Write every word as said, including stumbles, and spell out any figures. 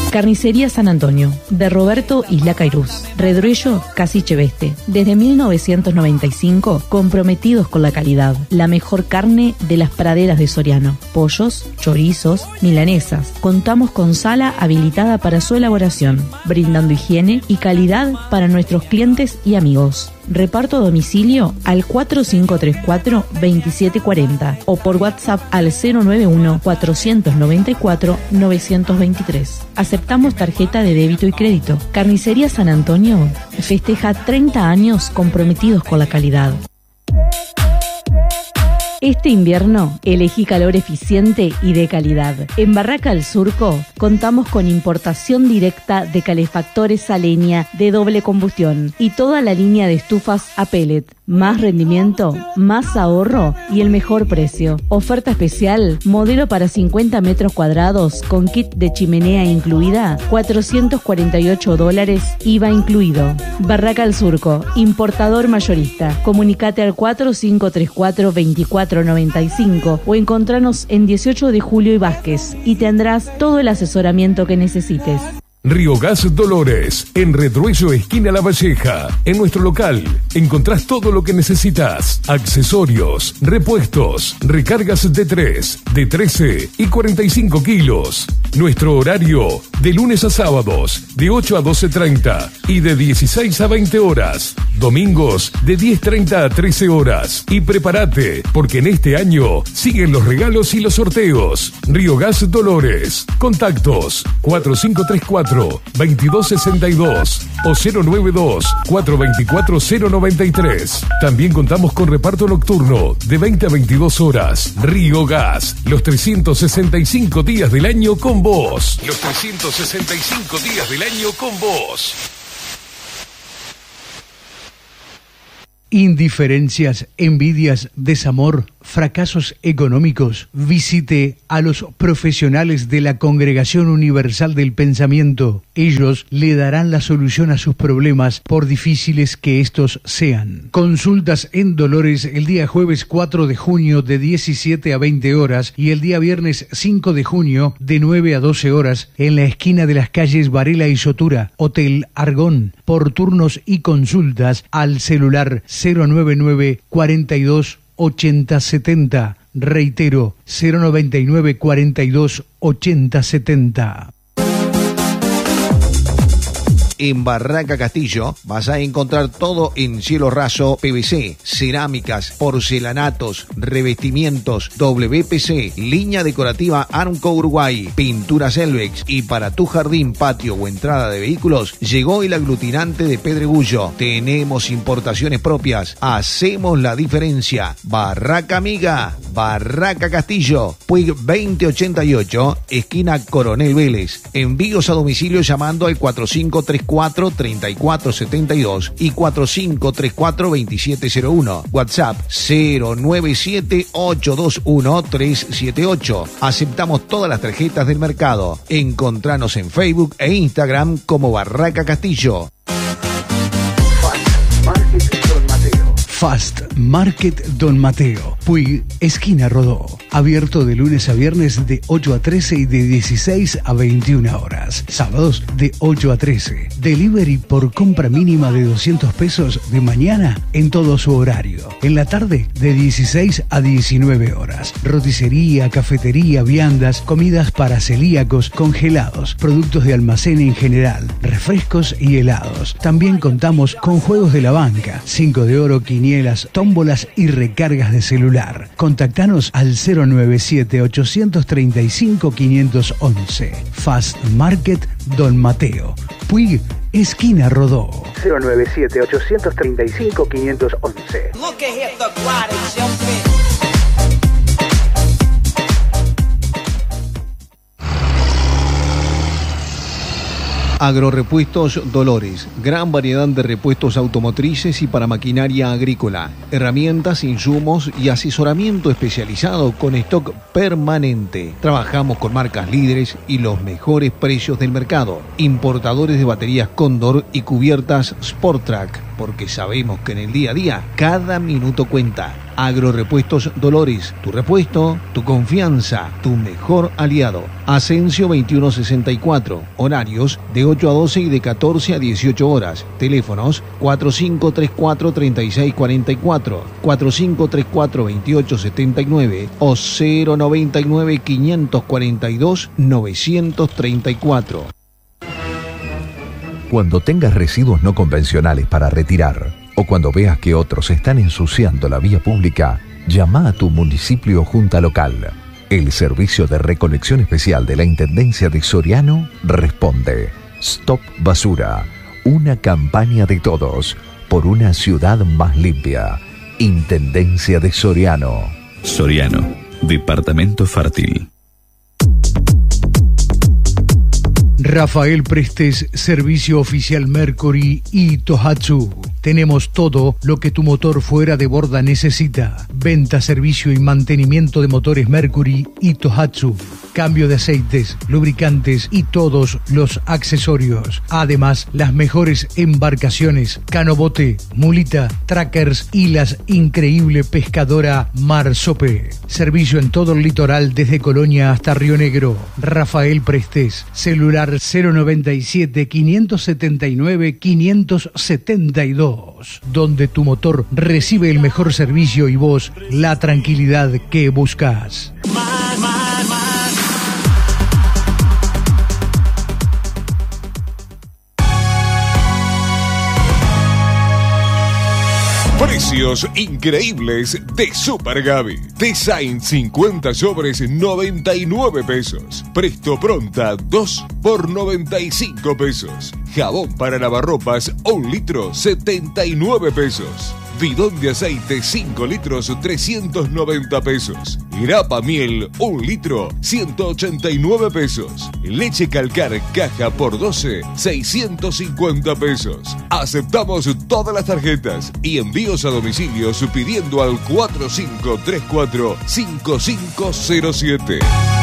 Carnicería San Antonio, de Roberto Isla Cairuz, Redruello, Casiche Veste. Desde mil novecientos noventa y cinco, comprometidos con la calidad. La mejor carne de las praderas de Soriano. Pollos, chorizos, milanesas. Contamos con sala habilitada para su elaboración, brindando higiene y calidad para nuestros clientes y amigos. Reparto a domicilio al cuatro cinco tres cuatro, dos siete cuatro cero o por WhatsApp al cero nueve uno, cuatro nueve cuatro, nueve dos tres. Aceptamos tarjeta de débito y crédito. Carnicería San Antonio festeja treinta años comprometidos con la calidad. Este invierno, elegí calor eficiente y de calidad. En Barraca del Surco, contamos con importación directa de calefactores a leña de doble combustión y toda la línea de estufas a pellet. Más rendimiento, más ahorro y el mejor precio. Oferta especial, modelo para cincuenta metros cuadrados con kit de chimenea incluida, cuatrocientos cuarenta y ocho dólares, I V A incluido. Barraca del Surco, importador mayorista. Comunicate al cuatro cinco tres cuatro, veinticuatro noventa y cinco o encontranos en dieciocho de julio y Vázquez y tendrás todo el asesoramiento que necesites. Riogas Dolores, en Redruello, esquina La Valleja. En nuestro local encontrás todo lo que necesitas: accesorios, repuestos, recargas de tres, de trece y cuarenta y cinco kilos. Nuestro horario, de lunes a sábados, de ocho a doce treinta y de dieciséis a veinte horas. Domingos, de diez treinta a trece horas. Y prepárate, porque en este año siguen los regalos y los sorteos. Riogas Dolores. Contactos cuatro cinco tres cuatro, veintidós sesenta y dos o cero nueve dos, cuatro dos cuatro, cero noventa y tres. También contamos con reparto nocturno de veinte a veintidós horas. Riogas, los trescientos sesenta y cinco días del año con vos. Los trescientos sesenta y cinco días del año con vos. Indiferencias, envidias, desamor, fracasos económicos. Visite a los profesionales de la Congregación Universal del Pensamiento. Ellos le darán la solución a sus problemas, por difíciles que estos sean. Consultas en Dolores el día jueves cuatro de junio de diecisiete a veinte horas y el día viernes cinco de junio de nueve a doce horas en la esquina de las calles Varela y Sotura, Hotel Argón. Por turnos y consultas al celular cero nueve nueve, cuarenta y dos, ochenta setenta. Reitero, cero noventa y nueve, cuarenta y dos, ochenta setenta. En Barraca Castillo vas a encontrar todo en cielo raso, P V C, cerámicas, porcelanatos, revestimientos, W P C, línea decorativa Armco Uruguay, pinturas Elvex, y para tu jardín, patio o entrada de vehículos llegó el aglutinante de Pedregullo. Tenemos importaciones propias, hacemos la diferencia. Barraca Amiga, Barraca Castillo, Puig veinte ochenta y ocho, esquina Coronel Vélez. Envíos a domicilio llamando al cuatro cinco tres cuatro, treinta y cuatro setenta y dos y cuatro cinco tres cuatro, veintisiete cero uno. WhatsApp cero nueve siete, ocho dos uno, tres siete ocho. Aceptamos todas las tarjetas del mercado. Encontranos en Facebook e Instagram como Barraca Castillo. Fast Market Don Mateo, Puig, esquina Rodó. Abierto de lunes a viernes de ocho a trece y de dieciséis a veintiuna horas. Sábados de ocho a trece. Delivery por compra mínima de doscientos pesos de mañana en todo su horario. En la tarde de dieciséis a diecinueve horas. Roticería, cafetería, viandas, comidas para celíacos, congelados, productos de almacén en general, refrescos y helados. También contamos con juegos de la banca, cinco de oro, quinielas, tómbolas y recargas de celular. Contactanos al cero nueve siete, ocho tres cinco, cinco uno uno. Fast Market Don Mateo, Puig, esquina Rodó. cero nueve siete, ocho tres cinco, cinco uno uno. Agrorepuestos Dolores, gran variedad de repuestos automotrices y para maquinaria agrícola, herramientas, insumos y asesoramiento especializado con stock permanente. Trabajamos con marcas líderes y los mejores precios del mercado. Importadores de baterías Cóndor y cubiertas Sportrack. porque sabemos que en el día a día cada minuto cuenta. Agrorepuestos Dolores, tu repuesto, tu confianza, tu mejor aliado. Asensio veintiuno sesenta y cuatro, horarios de ocho a doce y de catorce a dieciocho horas. Teléfonos cuatro cinco tres cuatro, tres seis cuatro cuatro, cuatro cinco tres cuatro, veintiocho setenta y nueve o cero noventa y nueve, quinientos cuarenta y dos, novecientos treinta y cuatro. Cuando tengas residuos no convencionales para retirar o cuando veas que otros están ensuciando la vía pública, llama a tu municipio o junta local. El Servicio de Recolección Especial de la Intendencia de Soriano responde. Stop Basura, una campaña de todos por una ciudad más limpia. Intendencia de Soriano. Soriano, Departamento Fértil. Rafael Prestes, Servicio Oficial Mercury y Tohatsu. Tenemos todo lo que tu motor fuera de borda necesita. Venta, servicio y mantenimiento de motores Mercury y Tohatsu. Cambio de aceites, lubricantes y todos los accesorios. Además, las mejores embarcaciones, canobote, mulita, trackers y la increíble pescadora Marsope. Servicio en todo el litoral desde Colonia hasta Río Negro. Rafael Prestes, celular cero noventa y siete, quinientos setenta y nueve, quinientos setenta y dos, donde tu motor recibe el mejor servicio y vos la tranquilidad que buscas. Precios increíbles de Super Gaby. Design cincuenta sobres noventa y nueve pesos. Presto Pronta dos por noventa y cinco pesos. Jabón para lavarropas un litro setenta y nueve pesos. Bidón de aceite cinco litros trescientos noventa pesos. Grapa miel un litro ciento ochenta y nueve pesos. Leche Calcar caja por doce seiscientos cincuenta pesos. Aceptamos todas las tarjetas y envíos a domicilio pidiendo al cuatro cinco tres cuatro, cinco cinco cero siete.